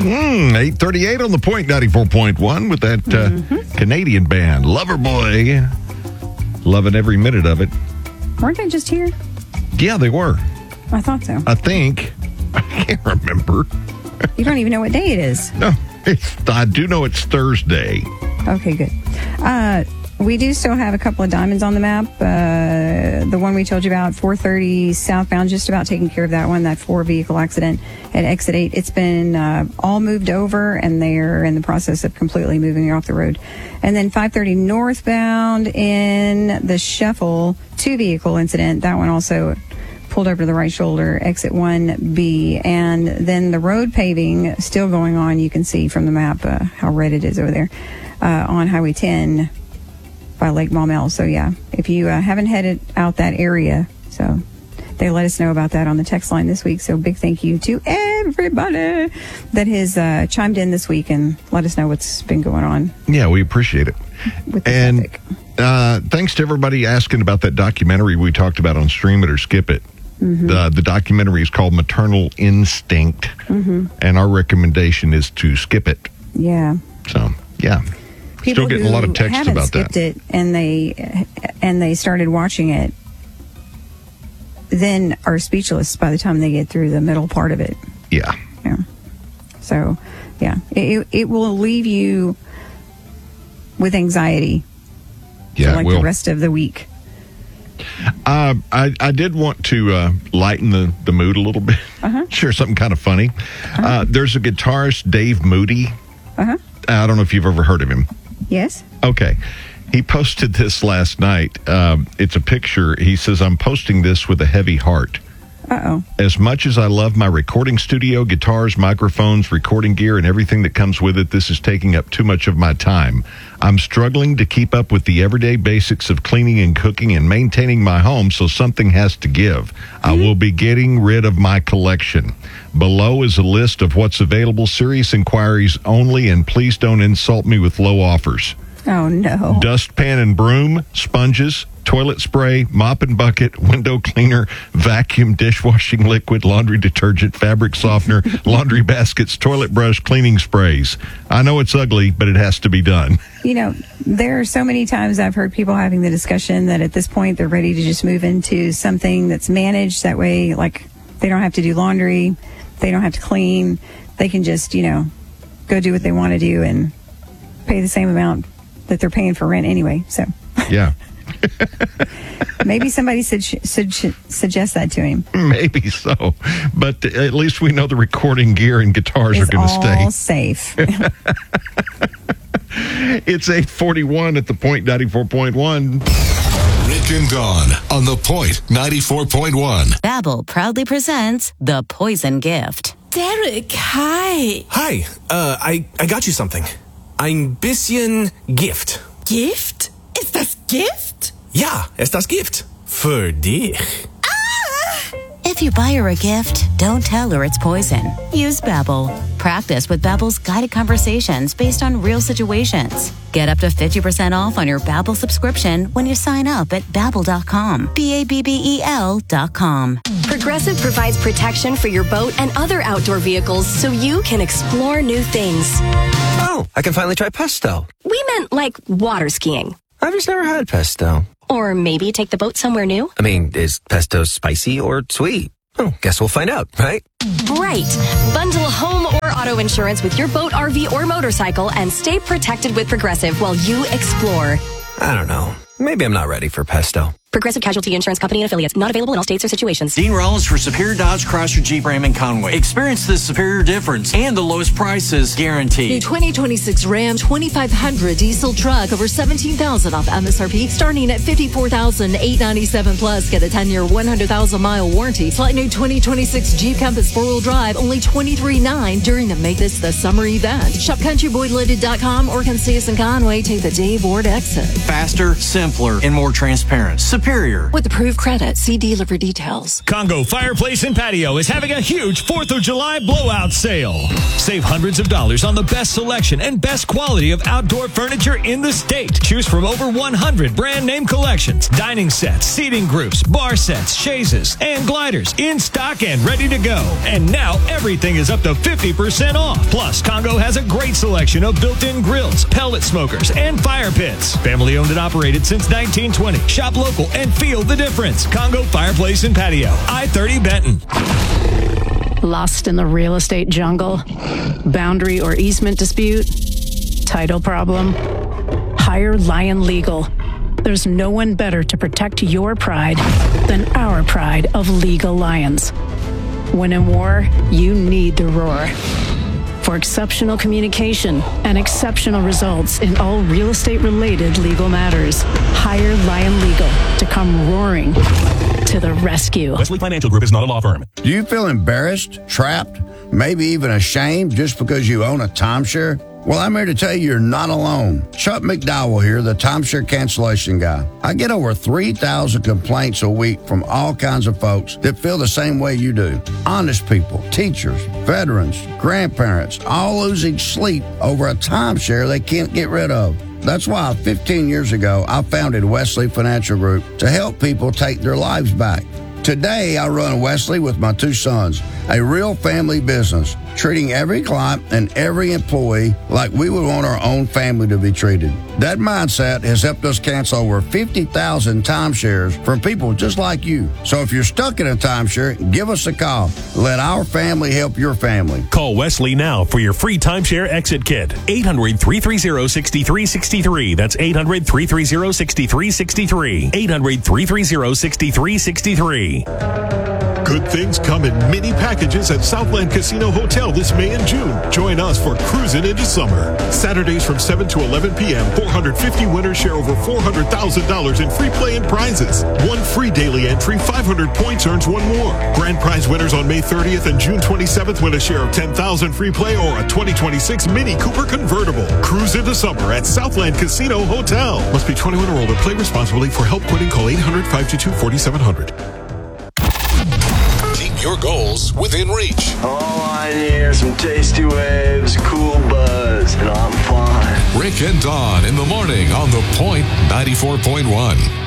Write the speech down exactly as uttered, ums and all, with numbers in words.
Mm, eight thirty-eight on the Point ninety-four point one with that uh, mm-hmm. Canadian band, Loverboy. Loving every minute of it. Weren't they just here? Yeah, they were. I thought so. I think. I can't remember. You don't even know what day it is. No, it's, I do know it's Thursday. Okay, good. Uh, we do still have a couple of diamonds on the map. Uh, the one we told you about, four thirty southbound, just about taking care of that one, that four-vehicle accident at exit eight. It's been uh, all moved over, and they're in the process of completely moving it off the road. And then five thirty northbound in the Shuffle, two-vehicle incident. That one also pulled over to the right shoulder, exit one B. And then the road paving still going on. You can see from the map uh, how red it is over there uh, on Highway ten by Lake Maumelle. So, yeah, if you uh, haven't headed out that area, so they let us know about that on the text line this week. So big thank you to everybody that has uh, chimed in this week and let us know what's been going on. Yeah, we appreciate it. With the and traffic. Uh, thanks to everybody asking about that documentary we talked about on Stream It or Skip It. Mm-hmm. The, the documentary is called Maternal Instinct, mm-hmm. and our recommendation is to skip it. Yeah. So, yeah. People Still getting a lot of texts about that. Skipped it and they and they started watching it, then are speechless by the time they get through the middle part of it. Yeah. Yeah. So, yeah, it it will leave you with anxiety. Yeah, for like it will. The rest of the week. Uh, I, I did want to uh, lighten the, the mood a little bit. Uh-huh. Share something kind of funny. Uh-huh. Uh, there's a guitarist, Dave Moody. Uh-huh. I don't know if you've ever heard of him. Yes. Okay. He posted this last night. Um, it's a picture. He says, I'm posting this with a heavy heart. Uh-oh. As much as I love my recording studio, guitars, microphones, recording gear, and everything that comes with it, this is taking up too much of my time. I'm struggling to keep up with the everyday basics of cleaning and cooking and maintaining my home, so something has to give. Mm-hmm. I will be getting rid of my collection. Below is a list of what's available. Serious inquiries only, and please don't insult me with low offers. Oh, no. Dustpan and broom, sponges, toilet spray, mop and bucket, window cleaner, vacuum, dishwashing liquid, laundry detergent, fabric softener, laundry baskets, toilet brush, cleaning sprays. I know it's ugly, but it has to be done. You know, there are so many times I've heard people having the discussion that at this point they're ready to just move into something that's managed. That way, like, they don't have to do laundry. They don't have to clean. They can just, you know, go do what they want to do and pay the same amount that they're paying for rent anyway. So yeah. Maybe somebody should, should, should suggest that to him. Maybe so. But at least we know the recording gear and guitars it's are going to stay. all safe. It's eight forty-one at the Point ninety-four point one. Rick and Dawn on the Point ninety-four point one. Babbel proudly presents The Poison Gift. Derek, hi. Hi. Uh, I, I got you something. Ein bisschen Gift. Gift? Ist das Gift? Ja, ist das Gift. Für dich. If you buy her a gift, don't tell her it's poison. Use Babbel. Practice with Babbel's guided conversations based on real situations. Get up to fifty percent off on your Babbel subscription when you sign up at Babbel dot com. B A B B E L dot com. Progressive provides protection for your boat and other outdoor vehicles so you can explore new things. Oh, I can finally try pesto. We meant like water skiing. I've just never had pesto. Or maybe take the boat somewhere new. I mean, is pesto spicy or sweet? Oh, guess we'll find out, right? Right. Bundle home or auto insurance with your boat, R V, or motorcycle and stay protected with Progressive while you explore. I don't know. Maybe I'm not ready for pesto. Progressive Casualty Insurance Company and Affiliates. Not available in all states or situations. Dean Rollins for Superior Dodge, Chrysler, Jeep, Ram, and Conway. Experience the superior difference and the lowest prices guaranteed. New twenty twenty-six Ram twenty-five hundred diesel truck over seventeen thousand dollars off M S R P, starting at fifty-four thousand eight hundred ninety-seven dollars plus. Get a ten-year, one hundred thousand mile warranty. Select new twenty twenty-six Jeep Compass four-wheel drive, only twenty-three thousand nine hundred during the Make This the Summer event. Shop country boy limited dot com or come see us in Conway. Take the Dave Ward exit. Faster, simpler, and more transparent. Superior Superior. With approved credit, see dealer for details. Congo Fireplace and Patio is having a huge fourth of July blowout sale. Save hundreds of dollars on the best selection and best quality of outdoor furniture in the state. Choose from over one hundred brand name collections, dining sets, seating groups, bar sets, chaises, and gliders in stock and ready to go. And now everything is up to fifty percent off. Plus, Congo has a great selection of built-in grills, pellet smokers, and fire pits. Family owned and operated since nineteen twenty. Shop local and feel the difference. Congo Fireplace and Patio, I thirty Benton. Lost in the real estate jungle? Boundary or easement dispute? Title problem? Hire Lion Legal. There's no one better to protect your pride than our pride of Legal Lions. When in war, you need the roar. For exceptional communication and exceptional results in all real estate-related legal matters, hire Lion Legal to come roaring to the rescue. Wesley Financial Group is not a law firm. Do you feel embarrassed, trapped, maybe even ashamed just because you own a timeshare? Well, I'm here to tell you you're not alone. Chuck McDowell here, the timeshare cancellation guy. I get over three thousand complaints a week from all kinds of folks that feel the same way you do. Honest people, teachers, veterans, grandparents, all losing sleep over a timeshare they can't get rid of. That's why fifteen years ago, I founded Wesley Financial Group to help people take their lives back. Today, I run Wesley with my two sons, a real family business, treating every client and every employee like we would want our own family to be treated. That mindset has helped us cancel over fifty thousand timeshares from people just like you. So if you're stuck in a timeshare, give us a call. Let our family help your family. Call Wesley now for your free timeshare exit kit. eight hundred, three three zero, six three six three. That's eight hundred, three three zero, six three six three. eight hundred, three three zero, six three six three. Good things come in mini packages at Southland Casino Hotel this May and June. Join us for Cruising into Summer. Saturdays from seven to eleven p.m., four hundred fifty winners share over four hundred thousand dollars in free play and prizes. One free daily entry, five hundred points earns one more. Grand prize winners on May thirtieth and June twenty-seventh win a share of ten thousand dollars free play or a twenty twenty-six Mini Cooper convertible. Cruise into Summer at Southland Casino Hotel. Must be twenty-one or older. Play responsibly. For help quitting, call eight hundred, five two two, four seven zero zero. Your goals within reach. All I need are some tasty waves, cool buzz, and I'm fine. Rick and Dawn in the morning on The Point ninety-four point one.